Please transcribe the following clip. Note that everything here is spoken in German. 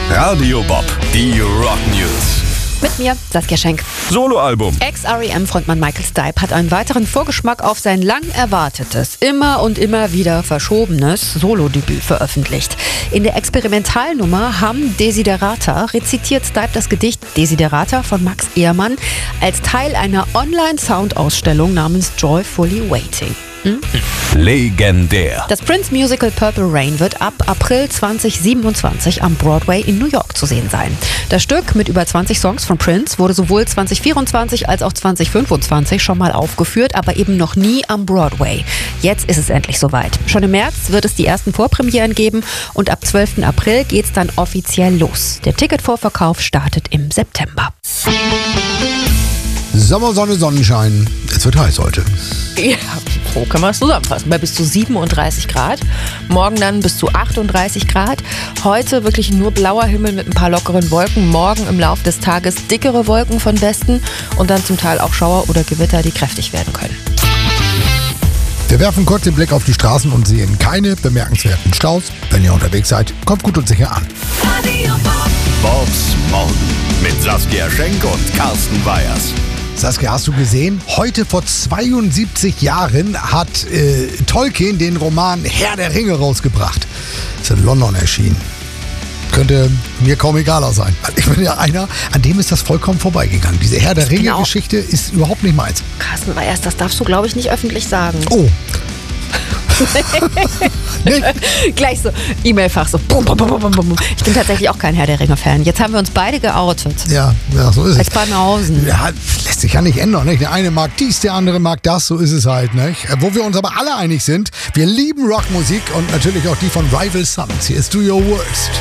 Radio Bob, die Rock News. Mit mir, Saskia Schenk. Soloalbum. Ex-R.E.M.-Frontmann Michael Stipe hat einen weiteren Vorgeschmack auf sein lang erwartetes, immer und immer wieder verschobenes Solodebüt veröffentlicht. In der Experimentalnummer Ham Desiderata rezitiert Stipe das Gedicht Desiderata von Max Ehrmann als Teil einer Online-Soundausstellung namens Joyfully Waiting. Legendär. Das Prince-Musical Purple Rain wird ab April 2027 am Broadway in New York zu sehen sein. Das Stück mit über 20 Songs von Prince wurde sowohl 2024 als auch 2025 schon mal aufgeführt, aber eben noch nie am Broadway. Jetzt ist es endlich soweit. Schon im März wird es die ersten Vorpremieren geben und ab 12. April geht's dann offiziell los. Der Ticketvorverkauf startet im September. Sommer, Sonne, Sonnenschein. Es wird heiß heute. Ja, so kann man es zusammenfassen. Bei bis zu 37 Grad. Morgen dann bis zu 38 Grad. Heute wirklich nur blauer Himmel mit ein paar lockeren Wolken. Morgen im Laufe des Tages dickere Wolken von Westen und dann zum Teil auch Schauer oder Gewitter, die kräftig werden können. Wir werfen kurz den Blick auf die Straßen und sehen keine bemerkenswerten Staus. Wenn ihr unterwegs seid, kommt gut und sicher an. Bobs Morgen mit Saskia Schenk und Carsten Weyers. Saskia, hast du gesehen? Heute vor 72 Jahren hat Tolkien den Roman Herr der Ringe rausgebracht. Ist in London erschienen. Könnte mir kaum egaler sein. Ich bin ja einer, an dem ist das vollkommen vorbeigegangen. Diese Herr der Ringe-Geschichte ist überhaupt nicht meins. Carsten Weyers, das darfst du, glaube ich, nicht öffentlich sagen. Oh. Nee. Gleich so, E-Mail-Fach so. Bum, bum, bum, bum, bum. Ich bin tatsächlich auch kein Herr der Ringe-Fan. Jetzt haben wir uns beide geoutet. Ja, so ist es. Als Banausen. Ja, lässt sich ja nicht ändern. Nicht? Der eine mag dies, der andere mag das. So ist es halt. Nicht? Wo wir uns aber alle einig sind, wir lieben Rockmusik und natürlich auch die von Rival Sons. Hier ist Do Your Worst.